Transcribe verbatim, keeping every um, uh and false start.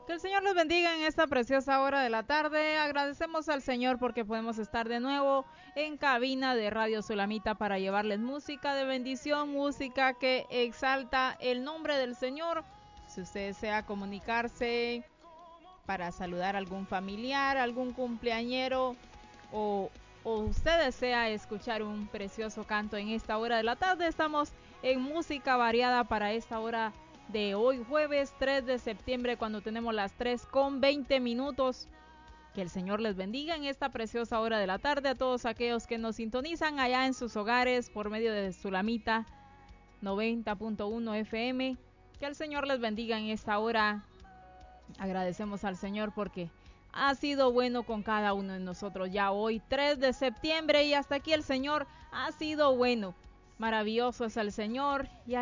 Que el Señor los bendiga en esta preciosa hora de la tarde. Agradecemos al Señor porque podemos estar de nuevo en cabina de Radio Sulamita para llevarles música de bendición, música que exalta el nombre del Señor. Si usted desea comunicarse para saludar a algún familiar, algún cumpleañero o, o usted desea escuchar un precioso canto en esta hora de la tarde, estamos en música variada para esta hora de hoy jueves tres de septiembre, cuando tenemos las tres con veinte minutos. Que el Señor les bendiga en esta preciosa hora de la tarde a todos aquellos que nos sintonizan allá en sus hogares por medio de Sulamita noventa punto uno F M. Que el Señor les bendiga en esta hora. Agradecemos al Señor porque ha sido bueno con cada uno de nosotros ya hoy tres de septiembre, y hasta aquí el Señor ha sido bueno. Maravilloso es el Señor y